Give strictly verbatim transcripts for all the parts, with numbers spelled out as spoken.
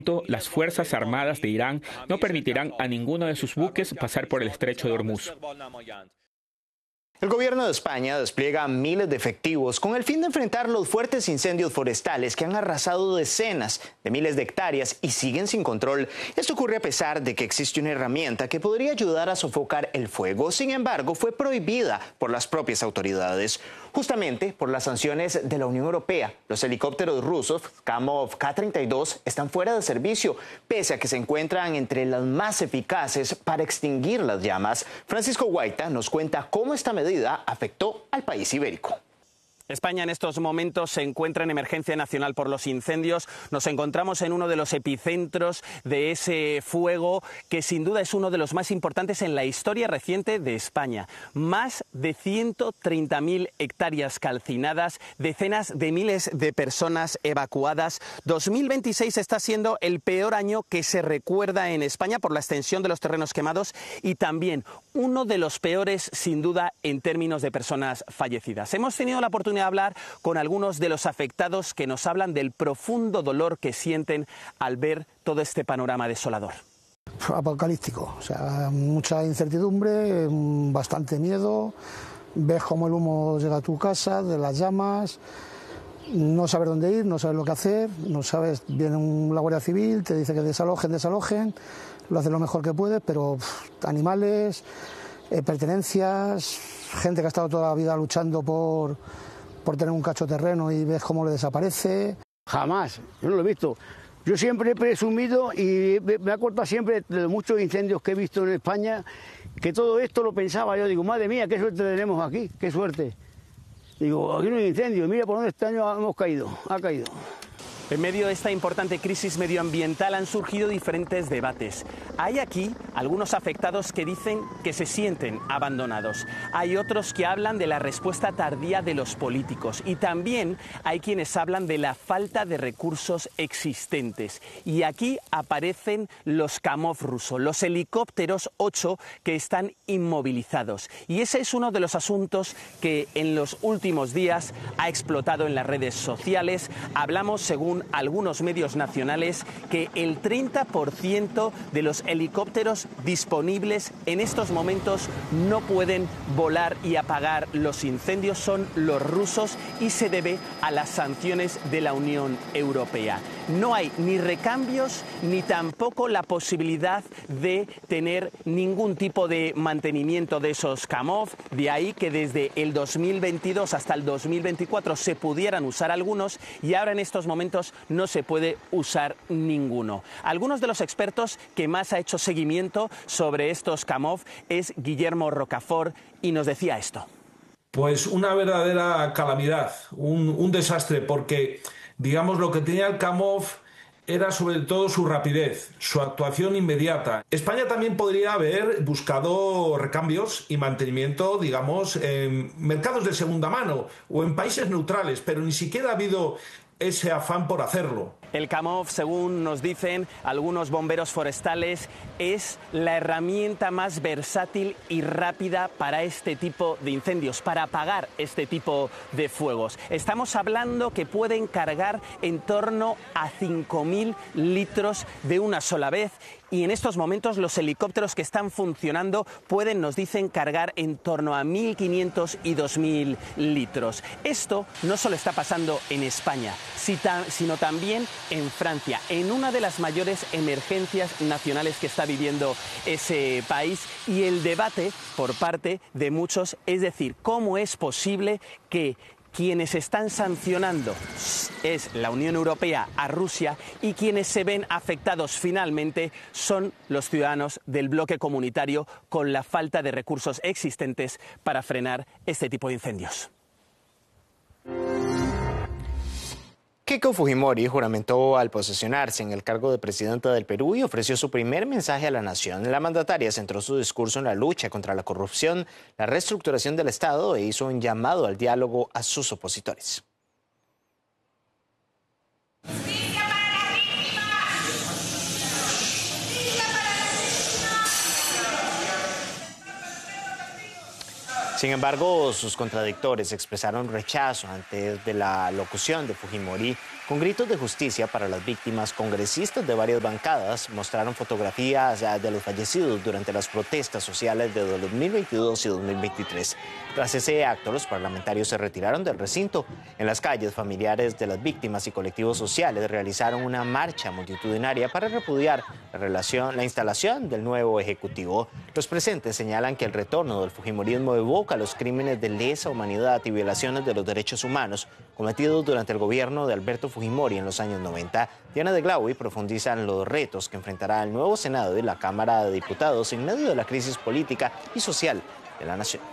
las Fuerzas Armadas de Irán no permitirán a ninguno de sus buques pasar por el estrecho de Hormuz. El gobierno de España despliega miles de efectivos con el fin de enfrentar los fuertes incendios forestales que han arrasado decenas de miles de hectáreas y siguen sin control. Esto ocurre a pesar de que existe una herramienta que podría ayudar a sofocar el fuego. Sin embargo, fue prohibida por las propias autoridades, justamente por las sanciones de la Unión Europea. Los helicópteros rusos Kamov K treinta y dos están fuera de servicio, pese a que se encuentran entre las más eficaces para extinguir las llamas. Francisco Guaita nos cuenta cómo esta medida afectó al país ibérico. España en estos momentos se encuentra en emergencia nacional por los incendios. Nos encontramos en uno de los epicentros de ese fuego que sin duda es uno de los más importantes en la historia reciente de España. Más de ciento treinta mil hectáreas calcinadas, decenas de miles de personas evacuadas. dos mil veintiséis está siendo el peor año que se recuerda en España por la extensión de los terrenos quemados y también uno de los peores sin duda en términos de personas fallecidas. Hemos tenido la oportunidad hablar con algunos de los afectados que nos hablan del profundo dolor que sienten al ver todo este panorama desolador. Apocalíptico, o sea, mucha incertidumbre, bastante miedo, ves cómo el humo llega a tu casa, de las llamas, no sabes dónde ir, no sabes lo que hacer, no sabes, viene un, la Guardia Civil, te dice que desalojen, desalojen, lo haces lo mejor que puedes, pero pff, animales, eh, pertenencias, gente que ha estado toda la vida luchando por... por tener un cacho de terreno y ves cómo le desaparece. Jamás, yo no lo he visto. Yo siempre he presumido y me acuerdo siempre de muchos incendios que he visto en España, que todo esto lo pensaba yo, digo, madre mía, qué suerte tenemos aquí, qué suerte. Digo, aquí no hay incendio, mira por dónde este año hemos caído, ha caído. En medio de esta importante crisis medioambiental han surgido diferentes debates. Hay aquí algunos afectados que dicen que se sienten abandonados. Hay otros que hablan de la respuesta tardía de los políticos. Y también hay quienes hablan de la falta de recursos existentes. Y aquí aparecen los Kamov rusos, los helicópteros ocho que están inmovilizados. Y ese es uno de los asuntos que en los últimos días ha explotado en las redes sociales. Hablamos, según algunos medios nacionales, que el treinta por ciento de los helicópteros disponibles en estos momentos no pueden volar y apagar los incendios, son los rusos y se debe a las sanciones de la Unión Europea. No hay ni recambios ni tampoco la posibilidad de tener ningún tipo de mantenimiento de esos Kamov, de ahí que desde el dos mil veintidós hasta el dos mil veinticuatro se pudieran usar algunos y ahora en estos momentos no se puede usar ninguno. Algunos de los expertos que más ha hecho seguimiento sobre estos Kamov es Guillermo Rocafort y nos decía esto. Pues una verdadera calamidad, un, un desastre, porque digamos lo que tenía el Kamov era sobre todo su rapidez, su actuación inmediata. España también podría haber buscado recambios y mantenimiento, digamos, en mercados de segunda mano o en países neutrales, pero ni siquiera ha habido ese afán por hacerlo. El Kamov, según nos dicen algunos bomberos forestales, es la herramienta más versátil y rápida para este tipo de incendios, para apagar este tipo de fuegos. Estamos hablando que pueden cargar en torno a cinco mil litros de una sola vez. Y en estos momentos los helicópteros que están funcionando pueden, nos dicen, cargar en torno a mil quinientos y dos mil litros. Esto no solo está pasando en España, sino también en Francia, en una de las mayores emergencias nacionales que está viviendo ese país. Y el debate por parte de muchos es decir, ¿cómo es posible que quienes están sancionando es la Unión Europea a Rusia y quienes se ven afectados finalmente son los ciudadanos del bloque comunitario con la falta de recursos existentes para frenar este tipo de incendios? Keiko Fujimori juramentó al posesionarse en el cargo de presidenta del Perú y ofreció su primer mensaje a la nación. La mandataria centró su discurso en la lucha contra la corrupción, la reestructuración del Estado e hizo un llamado al diálogo a sus opositores. Sin embargo, sus contradictores expresaron rechazo antes de la locución de Fujimori Con gritos de justicia para las víctimas, congresistas de varias bancadas mostraron fotografías de los fallecidos durante las protestas sociales de dos mil veintidós y dos mil veintitrés. Tras ese acto, los parlamentarios se retiraron del recinto. En las calles, familiares de las víctimas y colectivos sociales realizaron una marcha multitudinaria para repudiar la, relación, la instalación del nuevo ejecutivo. Los presentes señalan que el retorno del fujimorismo evoca los crímenes de lesa humanidad y violaciones de los derechos humanos cometidos durante el gobierno de Alberto Fujimori en los años noventa. Diana de Glaui profundiza en los retos que enfrentará el nuevo Senado y la Cámara de Diputados en medio de la crisis política y social de la nación.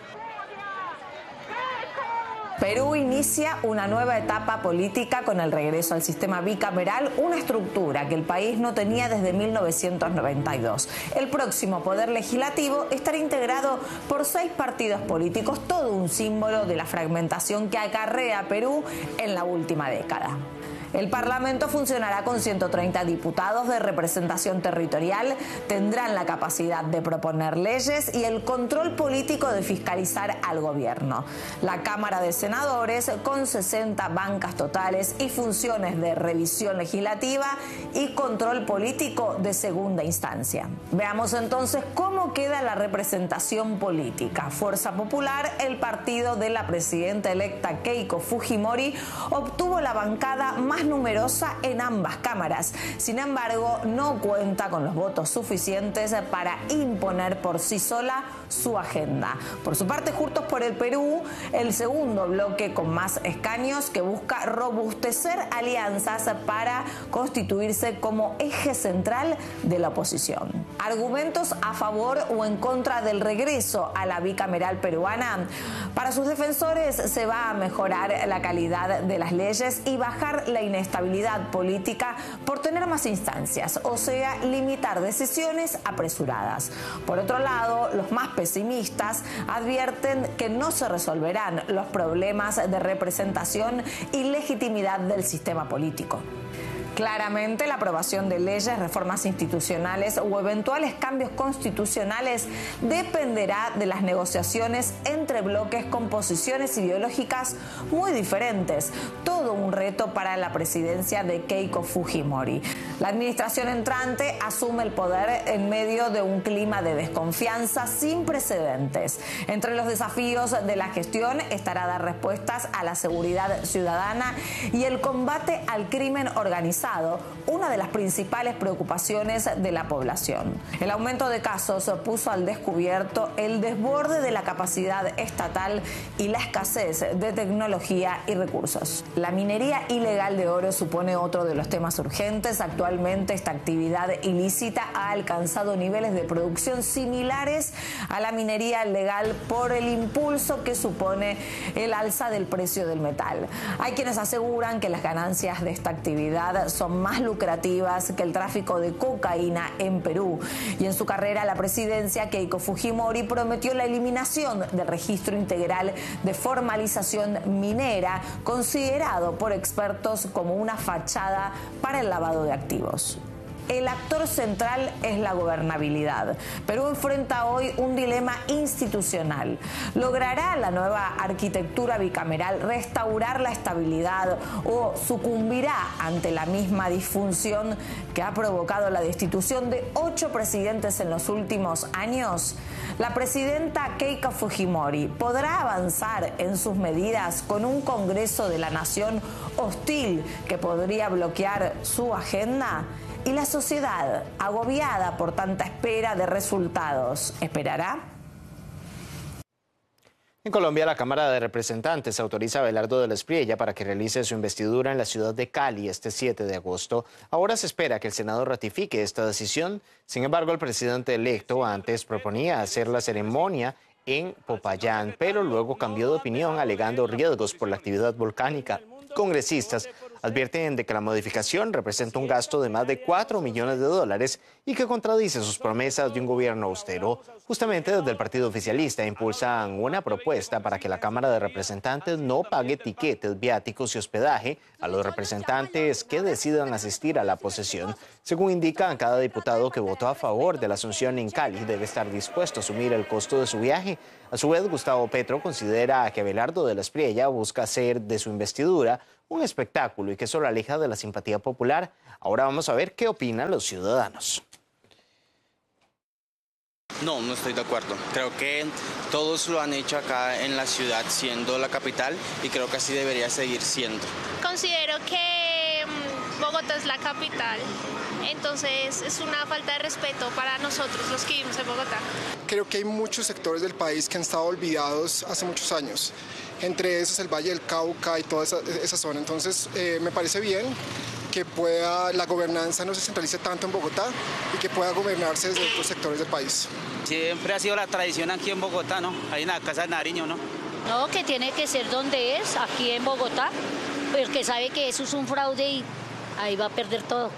Perú inicia una nueva etapa política con el regreso al sistema bicameral, una estructura que el país no tenía desde mil novecientos noventa y dos. El próximo poder legislativo estará integrado por seis partidos políticos, todo un símbolo de la fragmentación que acarrea Perú en la última década. El Parlamento funcionará con ciento treinta diputados de representación territorial, tendrán la capacidad de proponer leyes y el control político de fiscalizar al gobierno. La Cámara de Senadores con sesenta bancas totales y funciones de revisión legislativa y control político de segunda instancia. Veamos entonces cómo queda la representación política. Fuerza Popular, el partido de la presidenta electa Keiko Fujimori, obtuvo la bancada más numerosa en ambas cámaras. Sin embargo, no cuenta con los votos suficientes para imponer por sí sola su agenda. Por su parte, Juntos por el Perú, el segundo bloque con más escaños que busca robustecer alianzas para constituirse como eje central de la oposición. Argumentos a favor o en contra del regreso a la bicameral peruana. Para sus defensores se va a mejorar la calidad de las leyes y bajar la inestabilidad política por tener más instancias, o sea, limitar decisiones apresuradas. Por otro lado, los más pesimistas advierten que no se resolverán los problemas de representación y legitimidad del sistema político. Claramente, la aprobación de leyes, reformas institucionales o eventuales cambios constitucionales dependerá de las negociaciones entre bloques con posiciones ideológicas muy diferentes. Todo un reto para la presidencia de Keiko Fujimori. La administración entrante asume el poder en medio de un clima de desconfianza sin precedentes. Entre los desafíos de la gestión estará dar respuestas a la seguridad ciudadana y el combate al crimen organizado, una de las principales preocupaciones de la población. El aumento de casos puso al descubierto el desborde de la capacidad estatal y la escasez de tecnología y recursos. La minería ilegal de oro supone otro de los temas urgentes. Actualmente, esta actividad ilícita ha alcanzado niveles de producción similares a la minería legal por el impulso que supone el alza del precio del metal. Hay quienes aseguran que las ganancias de esta actividad son más lucrativas que el tráfico de cocaína en Perú. Y en su carrera a la presidencia, Keiko Fujimori prometió la eliminación del registro integral de formalización minera, considerado por expertos como una fachada para el lavado de activos. El actor central es la gobernabilidad. Perú enfrenta hoy un dilema institucional. ¿Logrará la nueva arquitectura bicameral restaurar la estabilidad o sucumbirá ante la misma disfunción que ha provocado la destitución de ocho presidentes en los últimos años? La presidenta Keiko Fujimori podrá avanzar en sus medidas con un Congreso de la Nación hostil que podría bloquear su agenda. ¿Y la sociedad, agobiada por tanta espera de resultados, esperará? En Colombia, la Cámara de Representantes autoriza a Abelardo del Espriella para que realice su investidura en la ciudad de Cali este siete de agosto. Ahora se espera que el Senado ratifique esta decisión. Sin embargo, el presidente electo antes proponía hacer la ceremonia en Popayán, pero luego cambió de opinión alegando riesgos por la actividad volcánica. Congresistas advierten de que la modificación representa un gasto de más de cuatro millones de dólares y que contradice sus promesas de un gobierno austero. Justamente desde el partido oficialista impulsan una propuesta para que la Cámara de Representantes no pague tiquetes, viáticos y hospedaje a los representantes que decidan asistir a la posesión. Según indican, cada diputado que votó a favor de la asunción en Cali debe estar dispuesto a asumir el costo de su viaje. A su vez, Gustavo Petro considera que Abelardo del Espriella busca hacer de su investidura un espectáculo y que eso lo aleja de la simpatía popular. Ahora vamos a ver qué opinan los ciudadanos. No, no estoy de acuerdo. Creo que todos lo han hecho acá en la ciudad, siendo la capital, y creo que así debería seguir siendo. Considero que Bogotá es la capital, entonces es una falta de respeto para nosotros los que vivimos en Bogotá. Creo que hay muchos sectores del país que han estado olvidados hace muchos años, entre esos el Valle del Cauca y toda esa, esa zona. Entonces eh, me parece bien que pueda la gobernanza no se centralice tanto en Bogotá y que pueda gobernarse desde otros sectores del país. Siempre ha sido la tradición aquí en Bogotá, ¿no? Ahí en la Casa de Nariño, ¿no? No, que tiene que ser donde es, aquí en Bogotá, porque sabe que eso es un fraude y ahí va a perder todo.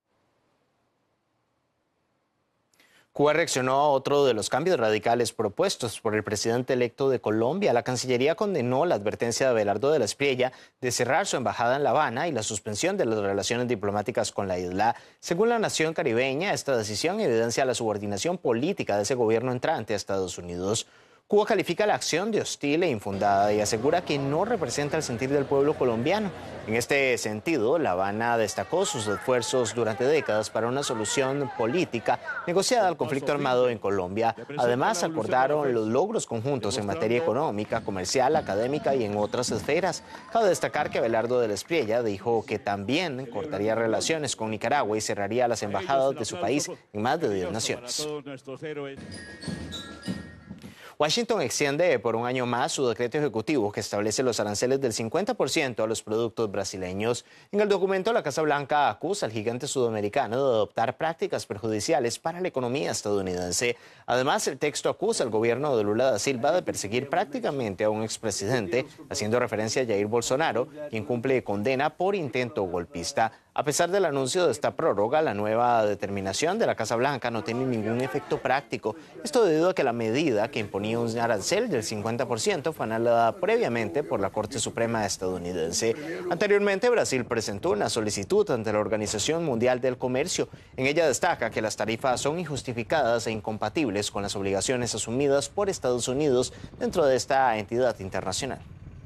Cuba reaccionó a otro de los cambios radicales propuestos por el presidente electo de Colombia. La Cancillería condenó la advertencia de Abelardo de la Espriella de cerrar su embajada en La Habana y la suspensión de las relaciones diplomáticas con la isla. Según la nación caribeña, esta decisión evidencia la subordinación política de ese gobierno entrante a Estados Unidos. Cuba califica la acción de hostil e infundada y asegura que no representa el sentir del pueblo colombiano. En este sentido, La Habana destacó sus esfuerzos durante décadas para una solución política negociada al conflicto armado en Colombia. Además, acordaron los logros conjuntos en materia económica, comercial, académica y en otras esferas. Cabe destacar que Abelardo de la Espriella dijo que también cortaría relaciones con Nicaragua y cerraría las embajadas de su país en más de diez naciones. Washington extiende por un año más su decreto ejecutivo que establece los aranceles del cincuenta por ciento a los productos brasileños. En el documento, la Casa Blanca acusa al gigante sudamericano de adoptar prácticas perjudiciales para la economía estadounidense. Además, el texto acusa al gobierno de Lula da Silva de perseguir prácticamente a un expresidente, haciendo referencia a Jair Bolsonaro, quien cumple condena por intento golpista. A pesar del anuncio de esta prórroga, la nueva determinación de la Casa Blanca no tiene ningún efecto práctico. Esto debido a que la medida que imponía un arancel del cincuenta por ciento fue anulada previamente por la Corte Suprema estadounidense. Anteriormente, Brasil presentó una solicitud ante la Organización Mundial del Comercio. En ella destaca que las tarifas son injustificadas e incompatibles con las obligaciones asumidas por Estados Unidos dentro de esta entidad internacional.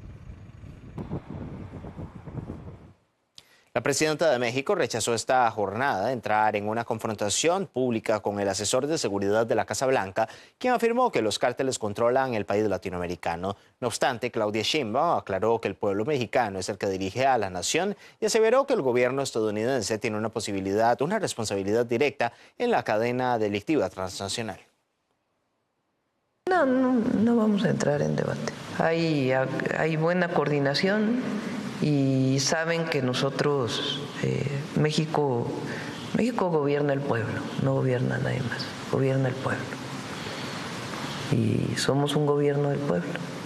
La presidenta de México rechazó esta jornada entrar en una confrontación pública con el asesor de seguridad de la Casa Blanca, quien afirmó que los cárteles controlan el país latinoamericano. No obstante, Claudia Sheinbaum aclaró que el pueblo mexicano es el que dirige a la nación y aseveró que el gobierno estadounidense tiene una posibilidad, una responsabilidad directa en la cadena delictiva transnacional. No, no, no vamos a entrar en debate. Hay, hay buena coordinación y saben que nosotros, eh, México, México gobierna el pueblo, no gobierna nadie más, gobierna el pueblo. Y somos un gobierno del pueblo.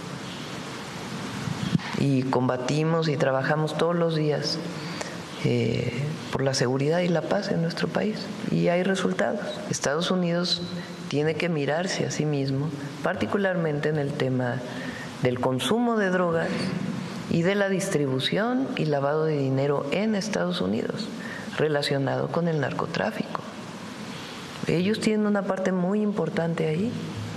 Y combatimos y trabajamos todos los días eh, por la seguridad y la paz en nuestro país. Y hay resultados. Estados Unidos tiene que mirarse a sí mismo, particularmente en el tema del consumo de drogas y de la distribución y lavado de dinero en Estados Unidos, relacionado con el narcotráfico. Ellos tienen una parte muy importante ahí.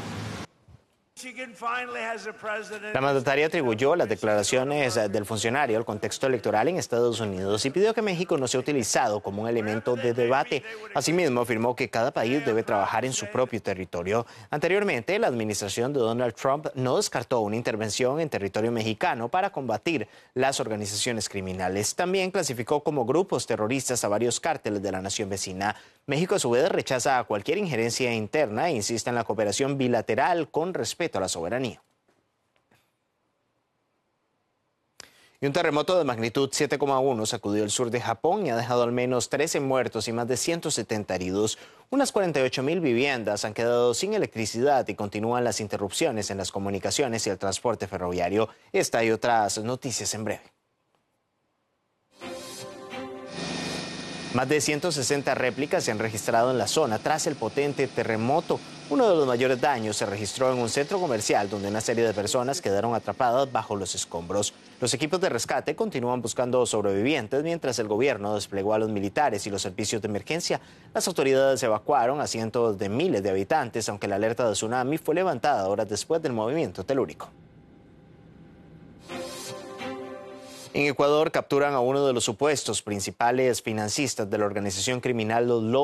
La mandataria atribuyó las declaraciones del funcionario al contexto electoral en Estados Unidos y pidió que México no sea utilizado como un elemento de debate. Asimismo, afirmó que cada país debe trabajar en su propio territorio. Anteriormente, la administración de Donald Trump no descartó una intervención en territorio mexicano para combatir las organizaciones criminales. También clasificó como grupos terroristas a varios cárteles de la nación vecina. México, a su vez, rechaza cualquier injerencia interna e insiste en la cooperación bilateral con respeto a la soberanía. Y un terremoto de magnitud siete coma uno sacudió el sur de Japón y ha dejado al menos trece muertos y más de ciento setenta heridos. Unas cuarenta y ocho mil viviendas han quedado sin electricidad y continúan las interrupciones en las comunicaciones y el transporte ferroviario. Esta y otras noticias en breve. Más de ciento sesenta réplicas se han registrado en la zona tras el potente terremoto. Uno de los mayores daños se registró en un centro comercial donde una serie de personas quedaron atrapadas bajo los escombros. Los equipos de rescate continúan buscando sobrevivientes mientras el gobierno desplegó a los militares y los servicios de emergencia. Las autoridades evacuaron a cientos de miles de habitantes, aunque la alerta de tsunami fue levantada horas después del movimiento telúrico. En Ecuador capturan a uno de los supuestos principales financistas de la organización criminal Los Lobos